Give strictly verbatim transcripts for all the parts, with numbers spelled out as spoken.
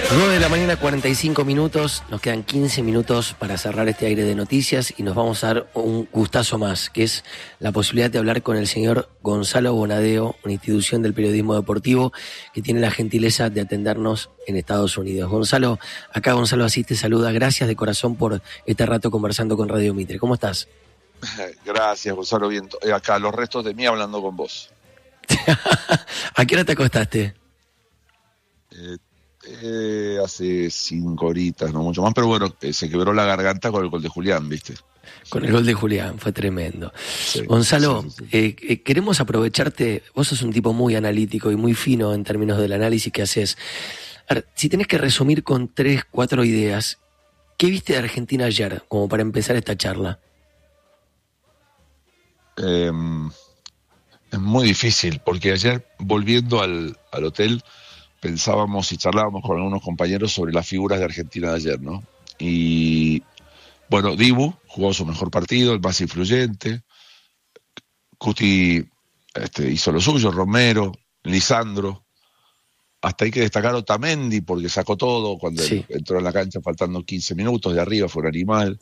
nueve de la mañana, cuarenta y cinco minutos, nos quedan quince minutos para cerrar este aire de noticias y nos vamos a dar un gustazo más, que es la posibilidad de hablar con el señor Gonzalo Bonadeo, una institución del periodismo deportivo que tiene la gentileza de atendernos en Estados Unidos. Gonzalo, acá Gonzalo Asís te saluda, gracias de corazón por este rato conversando con Radio Mitre. ¿Cómo estás? Gracias, Gonzalo, bien, acá los restos de mí hablando con vos. ¿A qué hora te acostaste? Eh, Eh, hace cinco horitas, no mucho más, pero bueno, eh, se quebró la garganta con el gol de Julián, ¿viste? Con el gol de Julián, fue tremendo. Sí, Gonzalo, sí, sí, sí. Eh, eh, queremos aprovecharte, vos sos un tipo muy analítico y muy fino en términos del análisis que haces. A ver, si tenés que resumir con tres, cuatro ideas, ¿qué viste de Argentina ayer, como para empezar esta charla? Eh, es muy difícil, porque ayer, volviendo al, al hotel, pensábamos y charlábamos con algunos compañeros sobre las figuras de Argentina de ayer, ¿no? Y bueno, Dibu jugó su mejor partido, el más influyente. Cuti este, hizo lo suyo, Romero, Lisandro. Hasta hay que destacar a Otamendi porque sacó todo cuando Sí. entró en la cancha faltando quince minutos, de arriba fue un animal.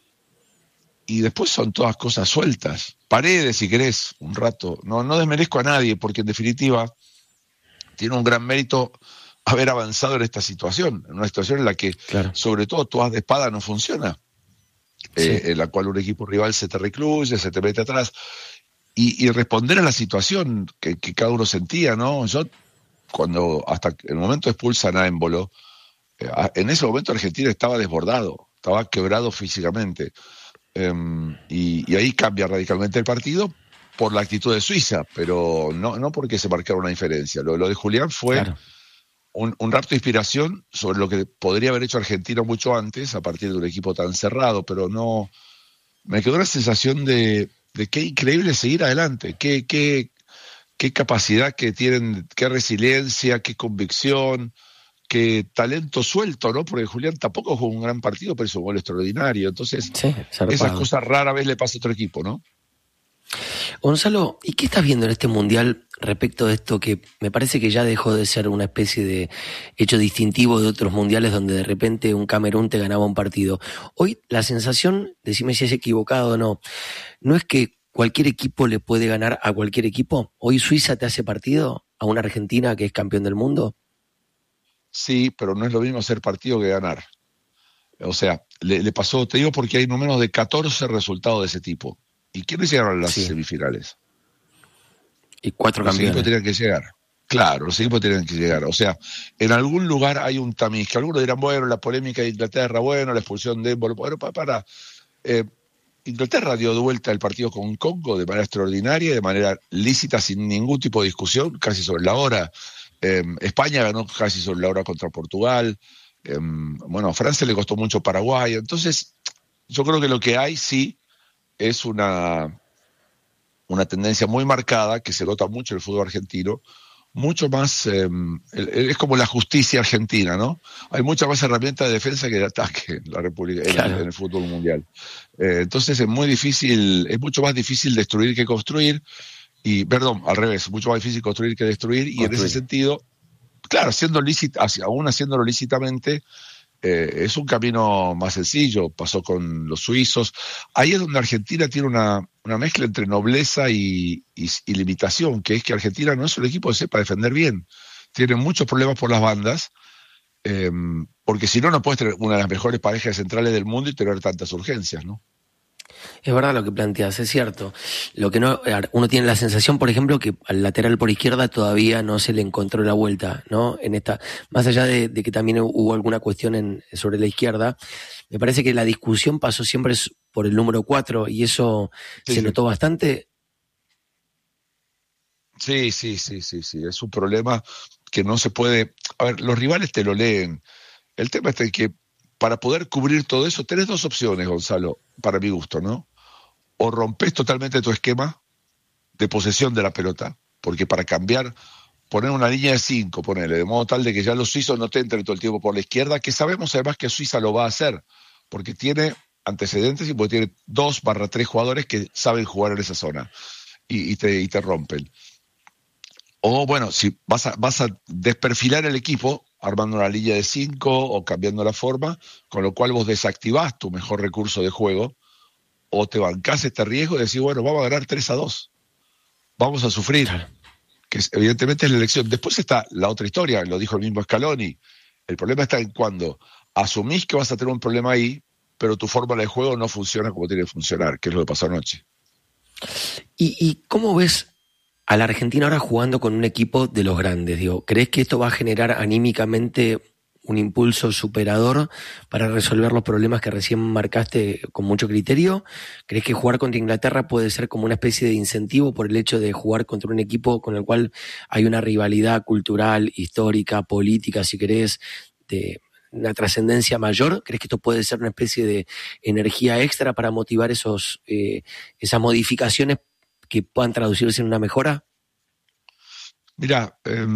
Y después son todas cosas sueltas. Paredes, si querés, un rato. No, no desmerezco a nadie porque en definitiva tiene un gran mérito haber avanzado en esta situación, en una situación en la que, Claro. sobre todo, tu as de espada no funciona, Sí. eh, en la cual un equipo rival se te recluye, se te mete atrás, y, y responder a la situación que, que cada uno sentía, ¿no? Yo, cuando hasta el momento expulsan a Embolo, eh, en ese momento Argentina estaba desbordado, estaba quebrado físicamente, eh, y, y ahí cambia radicalmente el partido, por la actitud de Suiza, pero no, no porque se marcara una diferencia. Lo, lo de Julián fue Claro. un, un rapto de inspiración sobre lo que podría haber hecho Argentina mucho antes, a partir de un equipo tan cerrado, pero no... Me quedó la sensación de, de qué increíble seguir adelante, qué, qué, qué capacidad que tienen, qué resiliencia, qué convicción, qué talento suelto, ¿no? Porque Julián tampoco jugó un gran partido, pero hizo un gol extraordinario. Entonces, Sí, zarpado. esas cosas rara vez le pasa a otro equipo, ¿no? Gonzalo, ¿y qué estás viendo en este mundial respecto de esto que me parece que ya dejó de ser una especie de hecho distintivo de otros mundiales donde de repente un Camerún te ganaba un partido? Hoy la sensación, decime si es equivocado o no, no es que cualquier equipo le puede ganar a cualquier equipo. Hoy Suiza te hace partido a una Argentina que es campeón del mundo. Sí, pero no es lo mismo hacer partido que ganar. O sea, le, le pasó, te digo porque hay no menos de catorce resultados de ese tipo. ¿Y quiénes llegaron a las Sí. semifinales? Y cuatro Los campeones. equipos tenían que llegar. Claro, los equipos tenían que llegar. O sea, en algún lugar hay un tamiz, que algunos dirán, bueno, la polémica de Inglaterra, bueno, la expulsión de Embolo, bueno, para, para. Eh, Inglaterra dio de vuelta el partido con Congo de manera extraordinaria, de manera lícita, sin ningún tipo de discusión, casi sobre la hora. Eh, España ganó casi sobre la hora contra Portugal. Eh, bueno, a Francia le costó mucho Paraguay. Entonces, yo creo que lo que hay sí es una, una tendencia muy marcada, que se nota mucho en el fútbol argentino, mucho más, eh, es como la justicia argentina, ¿no? Hay mucha más herramienta de defensa que de ataque en la República, en, Claro. el, en el fútbol mundial. Eh, entonces es muy difícil, es mucho más difícil destruir que construir, y, perdón, al revés, mucho más difícil construir que destruir, y Construir. en ese sentido, claro, haciendo lícita, aún haciéndolo lícitamente, Eh, es un camino más sencillo, pasó con los suizos. Ahí es donde Argentina tiene una, una mezcla entre nobleza y, y, y limitación, que es que Argentina no es un equipo que sepa defender bien. Tiene muchos problemas por las bandas, eh, porque si no, no puedes tener una de las mejores parejas centrales del mundo y tener tantas urgencias, ¿no? Es verdad lo que planteas, es cierto. Lo que no, uno tiene la sensación, por ejemplo, que al lateral por izquierda todavía no se le encontró la vuelta, ¿no? En esta, más allá de, de que también hubo alguna cuestión en, sobre la izquierda, me parece que la discusión pasó siempre por el número cuatro y eso Sí, se sí. notó bastante. Sí, sí, sí, sí, sí. Es un problema que no se puede. A ver, los rivales te lo leen. El tema es que para poder cubrir todo eso, tenés dos opciones, Gonzalo, para mi gusto, ¿no? O rompes totalmente tu esquema de posesión de la pelota, porque para cambiar, poner una línea de cinco, ponerle, de modo tal de que ya los suizos no te entren todo el tiempo por la izquierda, que sabemos además que Suiza lo va a hacer, porque tiene antecedentes y porque tiene dos barra tres jugadores que saben jugar en esa zona y, y, te, y te rompen. O bueno, si vas a, vas a desperfilar el equipo, armando una línea de cinco o cambiando la forma, con lo cual vos desactivás tu mejor recurso de juego, o te bancás este riesgo de decir, bueno, vamos a ganar tres a dos, vamos a sufrir, claro. Que es, evidentemente es la elección. Después está la otra historia, lo dijo el mismo Scaloni, el problema está en cuando asumís que vas a tener un problema ahí, pero tu forma de juego no funciona como tiene que funcionar, que es lo que pasó anoche. ¿Y, y cómo ves a la Argentina ahora jugando con un equipo de los grandes? Digo, ¿crees que esto va a generar anímicamente un impulso superador para resolver los problemas que recién marcaste con mucho criterio? ¿Crees que jugar contra Inglaterra puede ser como una especie de incentivo por el hecho de jugar contra un equipo con el cual hay una rivalidad cultural, histórica, política, si querés, de una trascendencia mayor? ¿Crees que esto puede ser una especie de energía extra para motivar esos eh, esas modificaciones que puedan traducirse en una mejora? Mira, eh,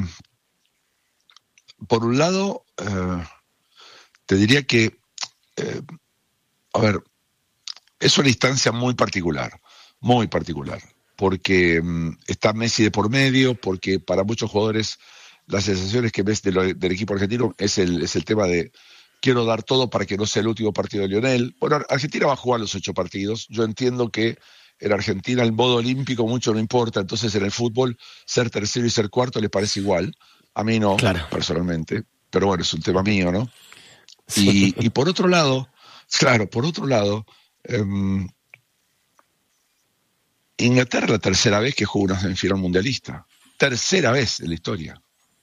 por un lado, eh, te diría que, eh, a ver, es una instancia muy particular, muy particular, porque eh, está Messi de por medio, porque para muchos jugadores las sensaciones que ves de lo, del equipo argentino es el, es el tema de quiero dar todo para que no sea el último partido de Lionel. Bueno, Argentina va a jugar los ocho partidos, yo entiendo que en Argentina el modo olímpico mucho no importa, entonces en el fútbol ser tercero y ser cuarto les parece igual. A mí no, claro. Personalmente, pero bueno, es un tema mío, ¿no? Sí. Y, y por otro lado, claro, por otro lado, eh, Inglaterra es la tercera vez que juega una semifinal mundialista. Tercera vez en la historia.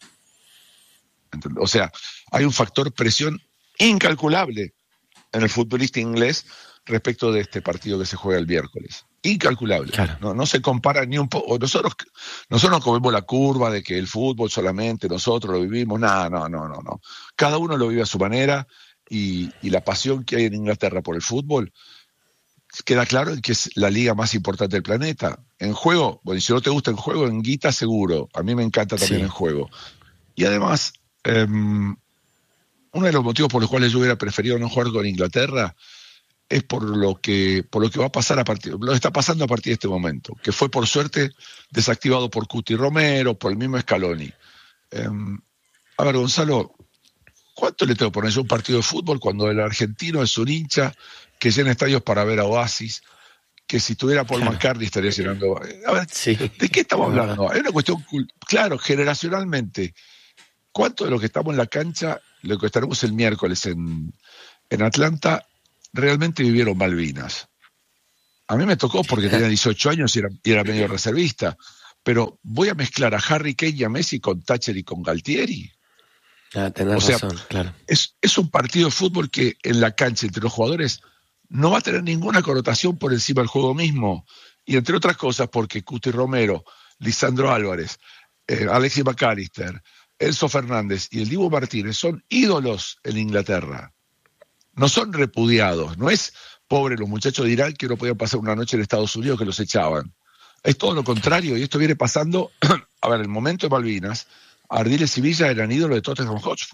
O sea, hay un factor presión incalculable en el futbolista inglés respecto de este partido que se juega el miércoles. Incalculable. Claro. No, no se compara ni un poco. Nosotros, nosotros nos comemos la curva de que el fútbol solamente nosotros lo vivimos. No, no, no, no, no. Cada uno lo vive a su manera y, y la pasión que hay en Inglaterra por el fútbol queda claro que es la liga más importante del planeta. En juego, bueno, y si no te gusta en juego, en guita seguro. A mí me encanta también sí. En juego. Y además, eh, uno de los motivos por los cuales yo hubiera preferido no jugar con Inglaterra es por lo que por lo que va a pasar a partir, lo que está pasando a partir de este momento, que fue por suerte desactivado por Cuti Romero, por el mismo Scaloni. Eh, a ver, Gonzalo, ¿cuánto le tengo que poner yo un partido de fútbol cuando el argentino es un hincha que llena estadios para ver a Oasis, que si tuviera Paul claro. McCartney estaría llenando? A ver, sí. ¿De qué estamos hablando? Hay una cuestión, claro, generacionalmente, ¿cuánto de lo que estamos en la cancha, lo que estaremos el miércoles en, en Atlanta, realmente vivieron Malvinas? A mí me tocó porque tenía dieciocho años y era, y era medio reservista, pero voy a mezclar a Harry Kane y a Messi con Thatcher y con Galtieri. Ah, tenés o sea, razón, claro. Es, es un partido de fútbol que en la cancha entre los jugadores no va a tener ninguna connotación por encima del juego mismo. Y entre otras cosas porque Cuti Romero, Lisandro Álvarez, eh, Alexis McAllister, Enzo Fernández y el Dibu Martínez son ídolos en Inglaterra. No son repudiados, no es pobre los muchachos de Irán que no podían pasar una noche en Estados Unidos que los echaban. Es todo lo contrario, y esto viene pasando, a ver, en el momento de Malvinas, Ardiles y Villa eran ídolos de Tottenham Hotspur.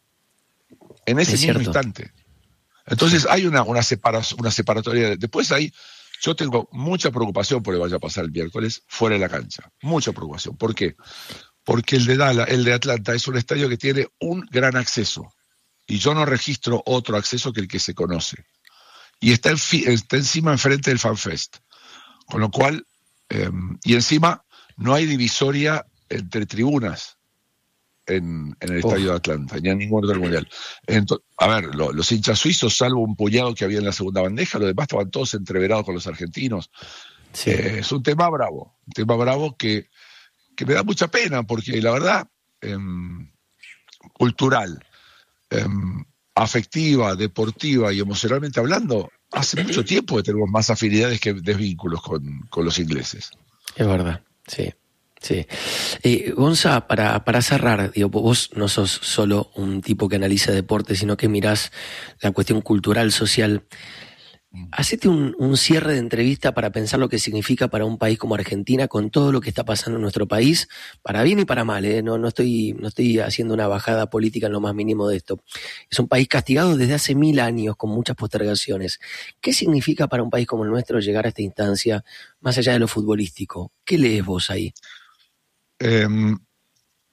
En ese es mismo cierto. Instante. Entonces hay una, una, separa, una separatoria. Después hay, yo tengo mucha preocupación por lo que vaya a pasar el miércoles fuera de la cancha. Mucha preocupación. ¿Por qué? Porque el de Dallas, el de Atlanta, es un estadio que tiene un gran acceso. Y yo no registro otro acceso que el que se conoce. Y está, en fi, está encima enfrente del FanFest. Con lo cual, eh, y encima no hay divisoria entre tribunas en, en el estadio oh. de Atlanta, ni en ningún otro mundial. Entonces, a ver, lo, los hinchas suizos, salvo un puñado que había en la segunda bandeja, los demás estaban todos entreverados con los argentinos. Sí. Eh, es un tema bravo, un tema bravo que, que me da mucha pena, porque la verdad, eh, cultural, Eh, afectiva, deportiva y emocionalmente hablando, hace mucho tiempo que tenemos más afinidades que desvínculos con, con los ingleses. Es verdad, sí. Sí. Eh, Gonza, para, para cerrar, digo, vos no sos solo un tipo que analiza deporte, sino que mirás la cuestión cultural, social. Hacete un, un cierre de entrevista para pensar lo que significa para un país como Argentina con todo lo que está pasando en nuestro país, para bien y para mal, ¿eh? No, no estoy, no estoy haciendo una bajada política en lo más mínimo de esto. Es un país castigado desde hace mil años, con muchas postergaciones. ¿Qué significa para un país como el nuestro llegar a esta instancia, más allá de lo futbolístico? ¿Qué lees vos ahí? Eh,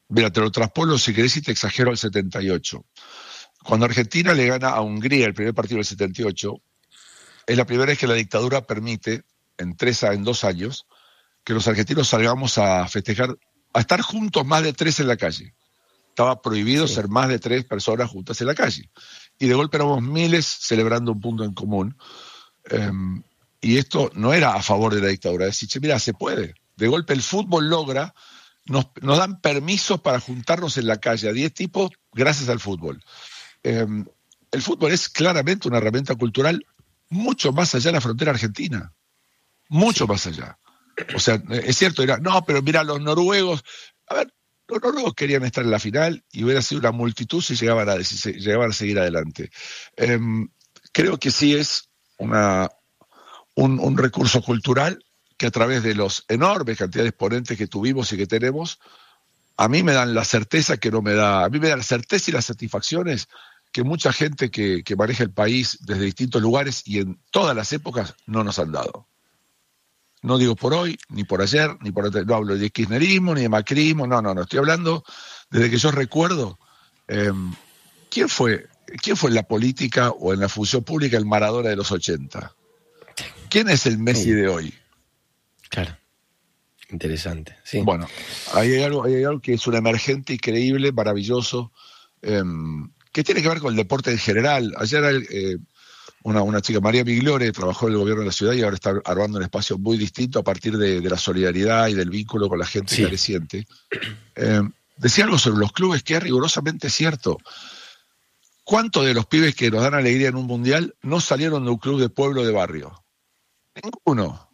Mira, te lo traspolo si querés y te exagero al setenta y ocho. Cuando Argentina le gana a Hungría el primer partido del setenta y ocho, es la primera vez que la dictadura permite, en, tres, en dos años, que los argentinos salgamos a festejar, a estar juntos más de tres en la calle. Estaba prohibido sí. ser más de tres personas juntas en la calle. Y de golpe éramos miles celebrando un punto en común. Um, y esto no era a favor de la dictadura. Es decir, mira, se puede. De golpe el fútbol logra, nos, nos dan permisos para juntarnos en la calle a diez tipos gracias al fútbol. Um, el fútbol es claramente una herramienta cultural mucho más allá de la frontera argentina. Mucho sí. más allá. O sea, es cierto, era, no, pero mira, los noruegos, a ver, los noruegos querían estar en la final y hubiera sido una multitud si llegaban a, si llegaban a seguir adelante. Eh, creo que sí es una, un, un recurso cultural que a través de los enormes cantidades de exponentes que tuvimos y que tenemos, a mí me dan la certeza que no me da, a mí me da la certeza y las satisfacciones que mucha gente que, que maneja el país desde distintos lugares y en todas las épocas no nos han dado. No digo por hoy, ni por ayer, ni por no hablo de kirchnerismo, ni de macrismo, no, no, no, estoy hablando desde que yo recuerdo eh, ¿quién fue, quién fue en la política o en la función pública el Maradona de los ochenta? ¿Quién es el Messi sí. de hoy? Claro, interesante, sí. Bueno, ahí hay algo, hay algo que es un emergente increíble, maravilloso, eh, que tiene que ver con el deporte en general. Ayer eh, Una, una chica, María Migliore, trabajó en el gobierno de la ciudad y ahora está armando un espacio muy distinto a partir de, de la solidaridad y del vínculo con la gente sí. careciente. Eh, decía algo sobre los clubes que es rigurosamente cierto. ¿Cuántos de los pibes que nos dan alegría en un mundial no salieron de un club de pueblo de barrio? Ninguno.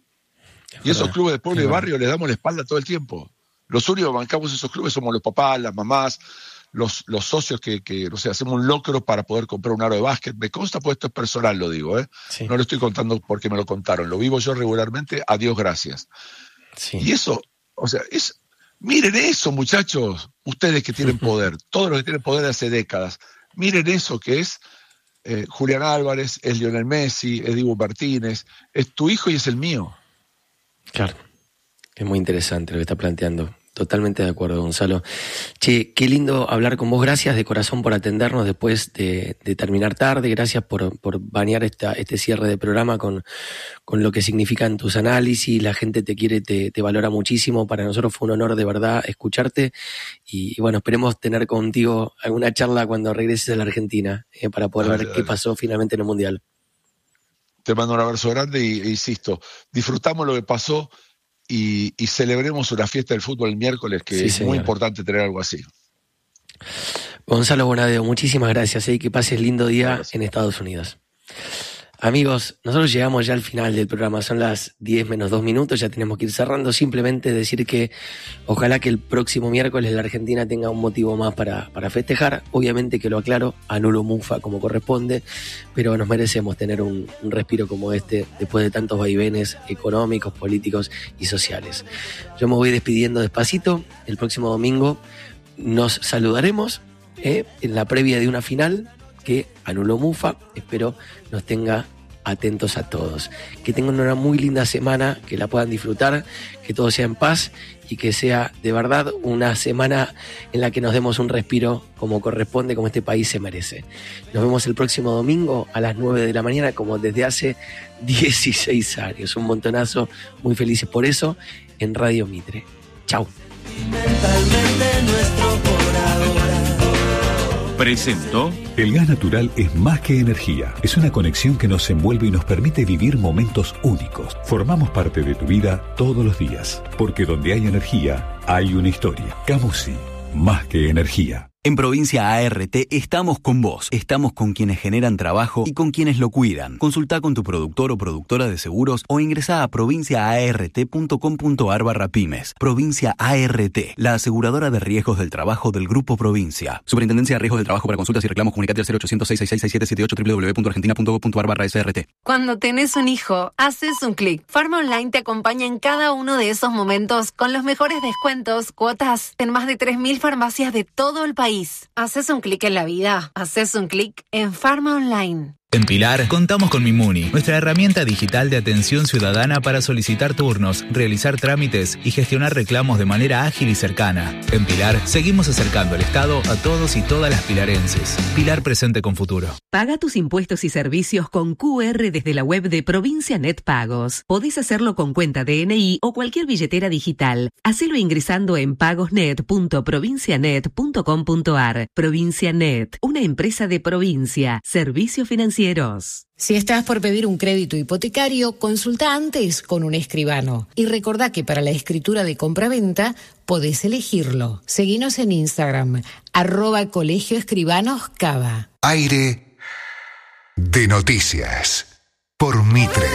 Y esos clubes de pueblo y de barrio les damos la espalda todo el tiempo. Los únicos que bancamos esos clubes somos los papás, las mamás, Los, los socios que, que, no sé, hacemos un locro para poder comprar un aro de básquet. Me consta, pues esto es personal, lo digo, ¿eh? Sí. No lo estoy contando porque me lo contaron. Lo vivo yo regularmente, a Dios gracias. Sí. Y eso, o sea, es, miren eso, muchachos, ustedes que tienen poder, todos los que tienen poder hace décadas, miren eso que es eh, Julián Álvarez, es Lionel Messi, es Dibu Martínez, es tu hijo y es el mío. Claro, es muy interesante lo que está planteando. Totalmente de acuerdo, Gonzalo. Che, qué lindo hablar con vos. Gracias de corazón por atendernos después de, de terminar tarde. Gracias por, por bañar esta, este cierre de programa con, con lo que significan tus análisis. La gente te quiere, te, te valora muchísimo. Para nosotros fue un honor de verdad escucharte. Y, y bueno, esperemos tener contigo alguna charla cuando regreses a la Argentina eh, para poder dale, ver dale. qué pasó finalmente en el Mundial. Te mando un abrazo grande y, e insisto, disfrutamos lo que pasó. Y, y celebremos una fiesta del fútbol el miércoles, que sí, es señor. Muy importante tener algo así. Gonzalo Bonadeo, muchísimas gracias y eh, que pases lindo día gracias. En Estados Unidos. Amigos, nosotros llegamos ya al final del programa, son las diez menos dos minutos, ya tenemos que ir cerrando. Simplemente decir que ojalá que el próximo miércoles la Argentina tenga un motivo más para, para festejar. Obviamente que lo aclaro, anulo Mufa como corresponde, pero nos merecemos tener un, un respiro como este después de tantos vaivenes económicos, políticos y sociales. Yo me voy despidiendo despacito. El próximo domingo nos saludaremos eh, en la previa de una final que anuló Mufa. Espero nos tenga atentos a todos. Que tengan una muy linda semana, que la puedan disfrutar, que todo sea en paz y que sea de verdad una semana en la que nos demos un respiro como corresponde, como este país se merece. Nos vemos el próximo domingo a las nueve de la mañana, como desde hace dieciséis años. Un montonazo, muy felices por eso, en Radio Mitre. Chau. Presentó. El gas natural es más que energía. Es una conexión que nos envuelve y nos permite vivir momentos únicos. Formamos parte de tu vida todos los días. Porque donde hay energía, hay una historia. Camusi, más que energía. En Provincia A R T estamos con vos, estamos con quienes generan trabajo y con quienes lo cuidan. Consultá con tu productor o productora de seguros o ingresá a provincia a r t punto com punto a r barra pymes. Provincia A R T, la aseguradora de riesgos del trabajo del Grupo Provincia. Superintendencia de Riesgos del Trabajo. Para consultas y reclamos comunicate al cero ochocientos seis seis seis seis siete siete ocho w w w punto argentina punto gov punto a r barra s r t. Cuando tenés un hijo, haces un clic. Pharma Online te acompaña en cada uno de esos momentos con los mejores descuentos, cuotas en más de tres mil farmacias de todo el país. Haces un clic en la vida, haces un clic en Pharma Online. En Pilar, contamos con Mimuni, nuestra herramienta digital de atención ciudadana para solicitar turnos, realizar trámites y gestionar reclamos de manera ágil y cercana. En Pilar, seguimos acercando el Estado a todos y todas las pilarenses. Pilar presente con futuro. Paga tus impuestos y servicios con Q R desde la web de Provincia Net Pagos. Podés hacerlo con cuenta D N I o cualquier billetera digital. Hacelo ingresando en pagosnet punto provincianet punto com punto ar. Provincia Net, una empresa de provincia. Servicio financiero. Si estás por pedir un crédito hipotecario, consulta antes con un escribano. Y recordá que para la escritura de compraventa podés elegirlo. Seguinos en Instagram, arroba Colegio Escribanos Cava. Aire de noticias por Mitre.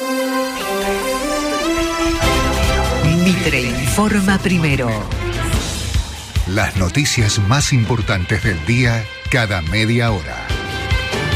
Mitre informa primero. Las noticias más importantes del día cada media hora.